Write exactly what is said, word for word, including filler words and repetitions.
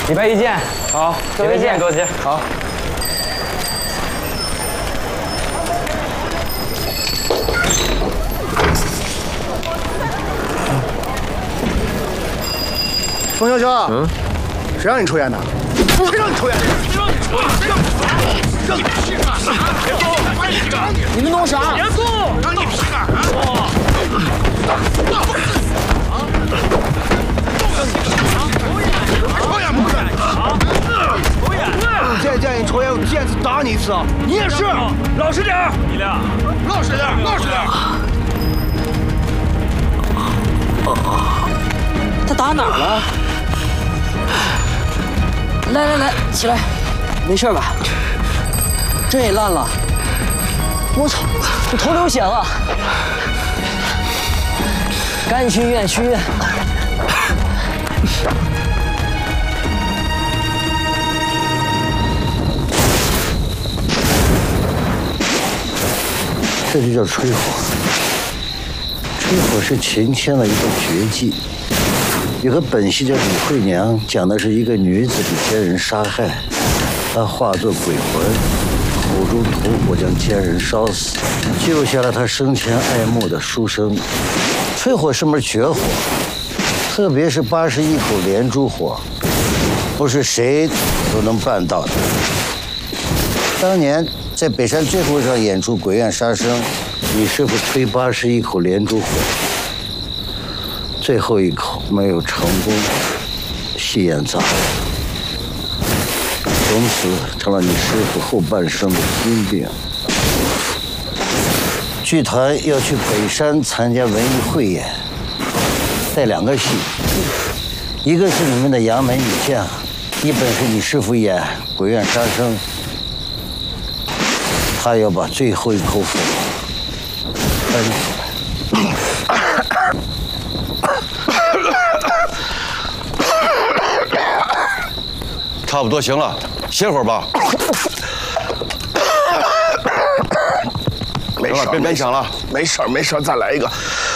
礼拜一见。好，周一见，周姐。好。 冯小小，嗯，谁让你抽烟的？谁让你抽烟的？谁让你抽？谁让你抽？让你皮干啥？别动！你们弄啥？别动！让你皮干啥？啊！抽烟不抽烟？啊！抽烟！再见你抽烟，我见次打你一次啊！你也是，老实点！你俩，老实点，老实点。 他打哪儿了？来来来，起来，没事吧？这也烂了。我操，我头流血了，赶紧去医院，去医院。 这就叫吹火。吹火是秦腔的一个绝技。有个本戏叫《李慧娘》，讲的是一个女子被奸人杀害，她化作鬼魂，口中吐火将奸人烧死，救下了她生前爱慕的书生。吹火是门绝活，特别是八十一口连珠火，不是谁都能办到的。当年在北山最后一场演出《鬼院杀生》，李师傅吹八十一口连珠火。最后一口没有成功，戏演砸了，从此成了你师傅后半生的心病。剧团要去北山参加文艺汇演，带两个戏，一个是里面的杨门女将，一本是你师傅演《鬼院杀生》，他要把最后一口火喷出来。 差不多行了，歇会儿吧。 没事， 别勉强了。 没事没事，再来一个。